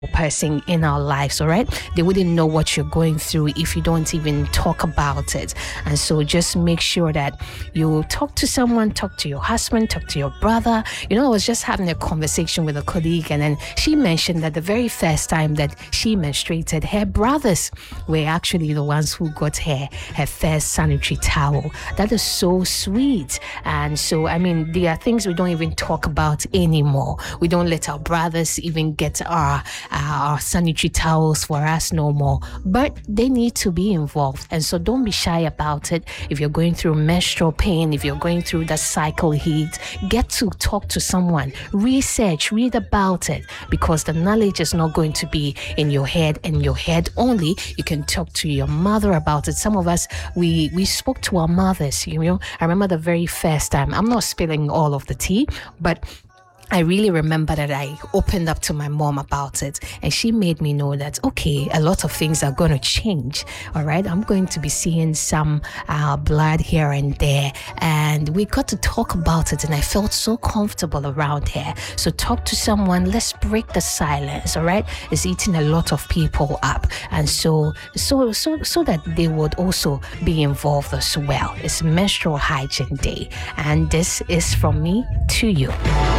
person in our lives, all right? They wouldn't know what you're going through if you don't even talk about it. And so just make sure that you talk to someone, talk to your husband, talk to your brother. I was just having a conversation with a colleague, and then she mentioned that the very first time that she menstruated, her brothers were actually the ones who got her first sanitary towel. That is so sweet. And so, there are things we don't even talk about anymore. We don't let our brothers even get our sanitary towels for us no more, but they need to be involved. And so don't be shy about it. If you're going through menstrual pain, if you're going through the cycle heat, get to talk to someone, research, read about it, because the knowledge is not going to be in your head and your head only. You can talk to your mother about it. Some of us, we spoke to our mothers. I remember the very first time, I'm not spilling all of the tea, but I really remember that I opened up to my mom about it, and she made me know that, okay, a lot of things are going to change. All right. I'm going to be seeing some blood here and there. And we got to talk about it, and I felt so comfortable around her. So talk to someone. Let's break the silence. All right. It's eating a lot of people up. And so that they would also be involved as well. It's Menstrual Hygiene Day. And this is from me to you.